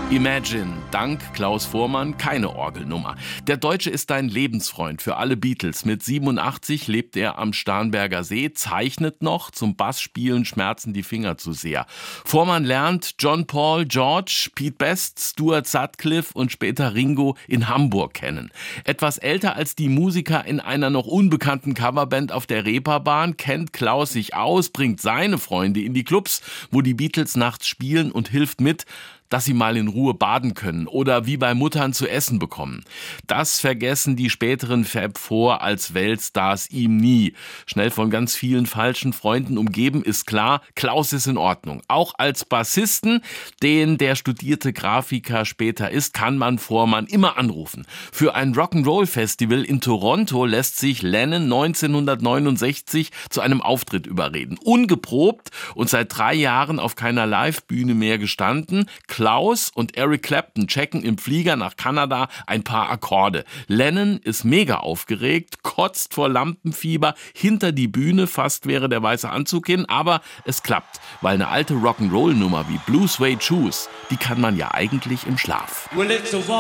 Imagine, dank Klaus Voormann keine Orgelnummer. Der Deutsche ist ein Lebensfreund für alle Beatles. Mit 87 lebt er am Starnberger See, zeichnet noch, zum Bassspielen schmerzen die Finger zu sehr. Voormann lernt John Paul, George, Pete Best, Stuart Sutcliffe und später Ringo in Hamburg kennen. Etwas älter als die Musiker in einer noch unbekannten Coverband auf der Reeperbahn kennt Klaus sich aus, bringt seine Freunde in die Clubs, wo die Beatles nachts spielen und hilft mit, dass sie mal in Ruhe baden können oder wie bei Muttern zu essen bekommen. Das vergessen die späteren Fab Four als Weltstars ihm nie. Schnell von ganz vielen falschen Freunden umgeben, ist klar, Klaus ist in Ordnung. Auch als Bassisten, den der studierte Grafiker später ist, kann man Voormann immer anrufen. Für ein Rock'n'Roll-Festival in Toronto lässt sich Lennon 1969 zu einem Auftritt überreden. Ungeprobt und seit 3 Jahren auf keiner Live-Bühne mehr gestanden. Klaus und Eric Clapton checken im Flieger nach Kanada ein paar Akkorde. Lennon ist mega aufgeregt, kotzt vor Lampenfieber hinter die Bühne, fast wäre der weiße Anzug hin, aber es klappt, weil eine alte Rock'n'Roll-Nummer wie Blue Suede Shoes, die kann man ja eigentlich im Schlaf.